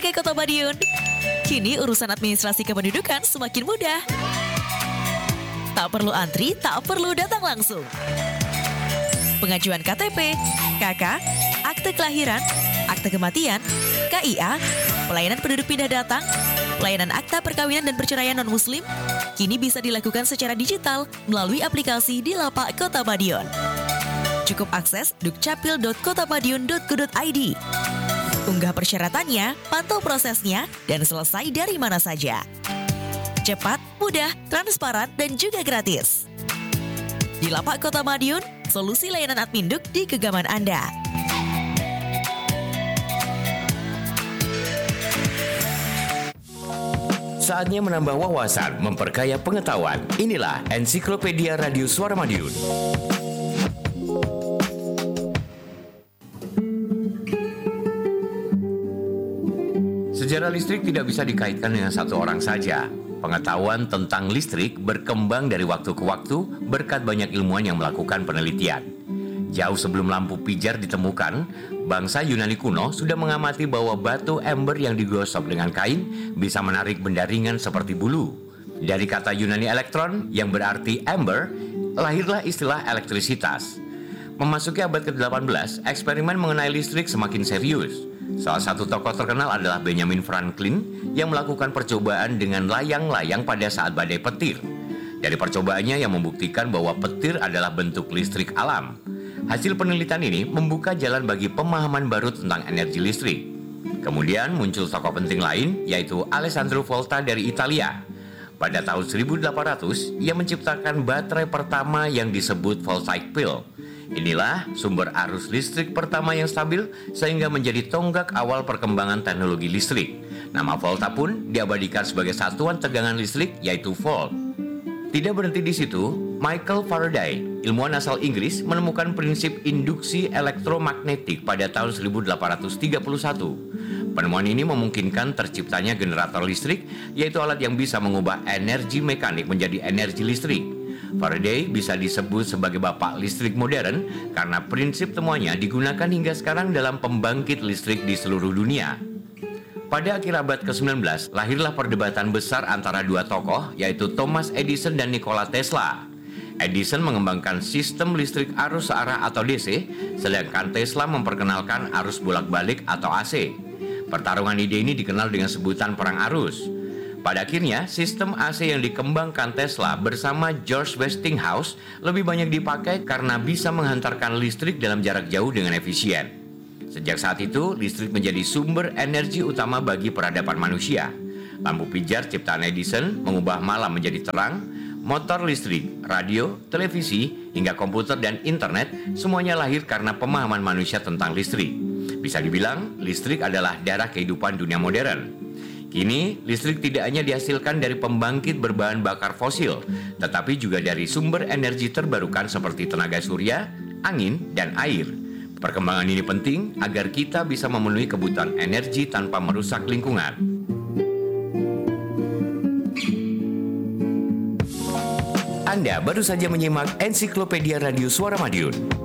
warga Kota Madiun. Kini urusan administrasi kependudukan semakin mudah. Tak perlu antri, tak perlu datang langsung. Pengajuan KTP, KK, akte kelahiran, akte kematian, KIA, pelayanan penduduk pindah datang, pelayanan akta perkawinan dan perceraian non-muslim, kini bisa dilakukan secara digital melalui aplikasi di Lapak Kota Madiun. Cukup akses dukcapil.kotamadiun.go.id. Unggah persyaratannya, pantau prosesnya, dan selesai dari mana saja. Cepat, mudah, transparan, dan juga gratis. Di Lapak Kota Madiun, solusi layanan adminduk di genggaman Anda. Saatnya menambah wawasan, memperkaya pengetahuan. Inilah Ensiklopedia Radio Suara Madiun. Sejarah listrik tidak bisa dikaitkan dengan satu orang saja. Pengetahuan tentang listrik berkembang dari waktu ke waktu berkat banyak ilmuwan yang melakukan penelitian. Jauh sebelum lampu pijar ditemukan, bangsa Yunani kuno sudah mengamati bahwa batu ember yang digosok dengan kain bisa menarik benda ringan seperti bulu. Dari kata Yunani elektron yang berarti ember, lahirlah istilah elektrisitas. Memasuki abad ke-18, eksperimen mengenai listrik semakin serius. Salah satu tokoh terkenal adalah Benjamin Franklin yang melakukan percobaan dengan layang-layang pada saat badai petir. Dari percobaannya yang membuktikan bahwa petir adalah bentuk listrik alam. Hasil penelitian ini membuka jalan bagi pemahaman baru tentang energi listrik. Kemudian muncul tokoh penting lain, yaitu Alessandro Volta dari Italia. Pada tahun 1800, ia menciptakan baterai pertama yang disebut voltaic pill. Inilah sumber arus listrik pertama yang stabil sehingga menjadi tonggak awal perkembangan teknologi listrik. Nama Volta pun diabadikan sebagai satuan tegangan listrik, yaitu volt. Tidak berhenti di situ, Michael Faraday, ilmuwan asal Inggris, menemukan prinsip induksi elektromagnetik pada tahun 1831. Penemuan ini memungkinkan terciptanya generator listrik, yaitu alat yang bisa mengubah energi mekanik menjadi energi listrik. Faraday bisa disebut sebagai bapak listrik modern karena prinsip temuannya digunakan hingga sekarang dalam pembangkit listrik di seluruh dunia. Pada akhir abad ke-19, lahirlah perdebatan besar antara dua tokoh, yaitu Thomas Edison dan Nikola Tesla. Edison mengembangkan sistem listrik arus searah atau DC, sedangkan Tesla memperkenalkan arus bolak-balik atau AC. Pertarungan ide ini dikenal dengan sebutan perang arus. Pada akhirnya, sistem AC yang dikembangkan Tesla bersama George Westinghouse lebih banyak dipakai karena bisa menghantarkan listrik dalam jarak jauh dengan efisien. Sejak saat itu, listrik menjadi sumber energi utama bagi peradaban manusia. Lampu pijar ciptaan Edison mengubah malam menjadi terang, motor listrik, radio, televisi, hingga komputer dan internet semuanya lahir karena pemahaman manusia tentang listrik. Bisa dibilang, listrik adalah darah kehidupan dunia modern. Kini, listrik tidak hanya dihasilkan dari pembangkit berbahan bakar fosil, tetapi juga dari sumber energi terbarukan seperti tenaga surya, angin, dan air. Perkembangan ini penting agar kita bisa memenuhi kebutuhan energi tanpa merusak lingkungan. Anda baru saja menyimak Ensiklopedia Radio Suara Madiun.